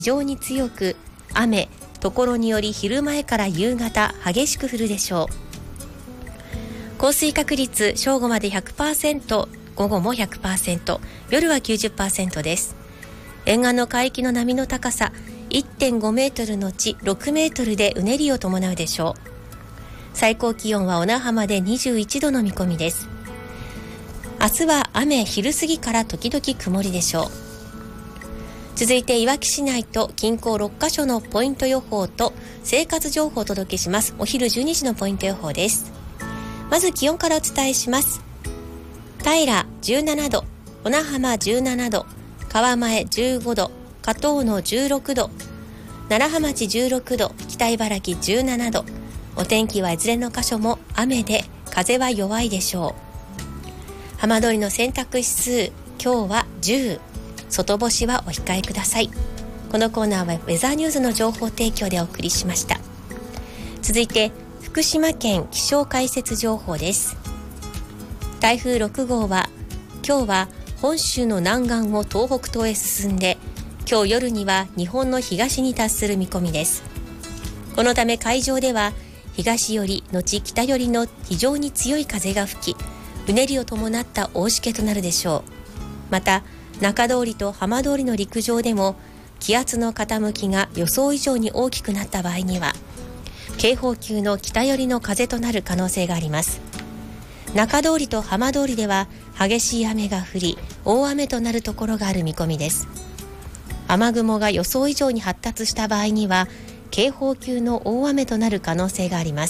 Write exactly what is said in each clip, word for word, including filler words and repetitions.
非常に強く雨、ところにより昼前から夕方激しく降るでしょう。降水確率正午まで ひゃくパーセント、午後も ひゃくパーセント、夜は きゅうじゅっパーセント です。沿岸の海域の波の高さ いってんごメートルのちろくメートルでうねりを伴うでしょう。最高気温は小名浜でにじゅういちどの見込みです。明日は雨、昼過ぎから時々曇りでしょう。続いていわき市内と近郊ろっカ所のポイント予報と生活情報をお届けします。お昼じゅうにじのポイント予報です。まず気温からお伝えします。平じゅうななど、小名浜じゅうななど、川前じゅうごど、加東のじゅうろくど、楢葉町じゅうろくど、北茨城じゅうななど。お天気はいずれの箇所も雨で風は弱いでしょう。浜通りの洗濯指数、今日はじゅう、外干しはお控えください。このコーナーはウェザーニューズの情報提供でお送りしました。続いて福島県気象解説情報です。台風ろく号は今日は本州の南岸を東北東へ進んで、今日夜には日本の東に達する見込みです。このため海上では東寄りのち北寄りの非常に強い風が吹き、うねりを伴った大しけとなるでしょう。また中通りと浜通りの陸上でも気圧の傾きが予想以上に大きくなった場合には警報級の北寄りの風となる可能性があります。中通りと浜通りでは激しい雨が降り、大雨となるところがある見込みです。雨雲が予想以上に発達した場合には警報級の大雨となる可能性があります。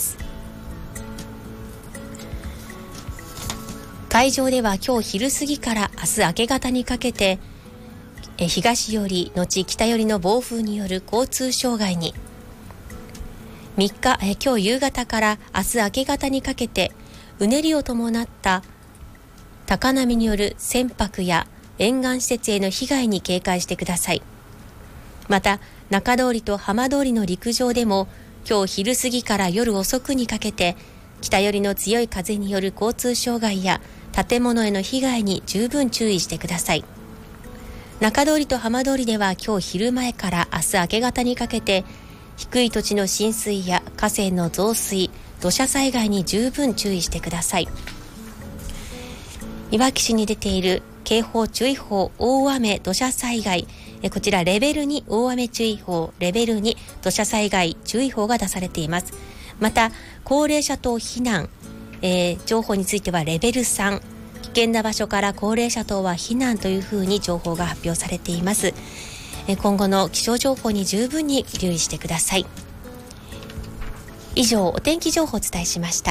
海上では今日昼過ぎから明日明け方にかけてえ東寄りのち北寄りの暴風による交通障害に、みっかえ今日夕方から明日明け方にかけてうねりを伴った高波による船舶や沿岸施設への被害に警戒してください。また中通りと浜通りの陸上でも今日昼過ぎから夜遅くにかけて北寄りの強い風による交通障害や建物への被害に十分注意してください。中通りと浜通りでは今日昼前から明日明け方にかけて低い土地の浸水や河川の増水、土砂災害に十分注意してください。いわき市に出ている警報注意報、大雨土砂災害、こちらレベルに大雨注意報、レベルに土砂災害注意報が出されています。また高齢者等避難、えー、情報についてはレベルさん、危険な場所から高齢者等は避難というふうに情報が発表されています。えー、今後の気象情報に十分に留意してください。以上、お天気情報をお伝えしました。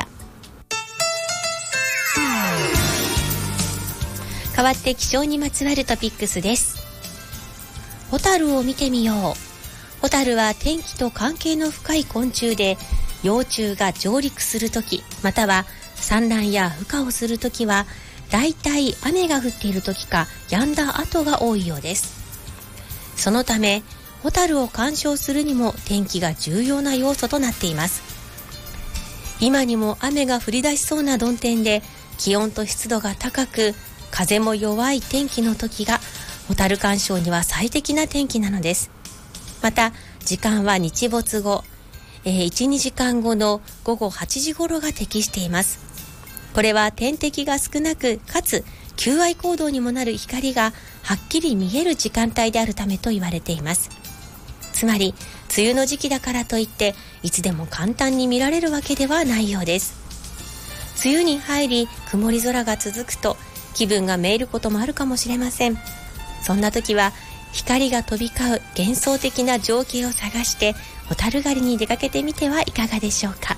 代わって気象にまつわるトピックスです。ホタルを見てみよう。ホタルは天気と関係の深い昆虫で、幼虫が上陸するとき、または産卵や孵化をするときは、だいたい雨が降っているときか止んだ後が多いようです。そのため、ホタルを鑑賞するにも天気が重要な要素となっています。今にも雨が降り出しそうな曇天で、気温と湿度が高く、風も弱い天気の時がホタル鑑賞には最適な天気なのです。また時間は日没後、えー、いち、にじかんごの午後はちじ頃が適しています。これは天敵が少なくかつ求愛行動にもなる光がはっきり見える時間帯であるためと言われています。つまり梅雨の時期だからといっていつでも簡単に見られるわけではないようです。梅雨に入り曇り空が続くと気分がめいることもあるかもしれません。そんな時は光が飛び交う幻想的な情景を探してホタル狩りに出かけてみてはいかがでしょうか。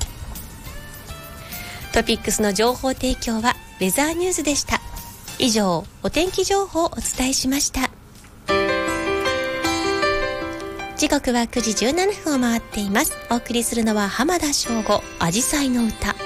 トピックスの情報提供はウェザーニュースでした。以上、お天気情報をお伝えしました。時刻はくじじゅうななふんを回っています。お送りするのは浜田省吾、あじさいの歌。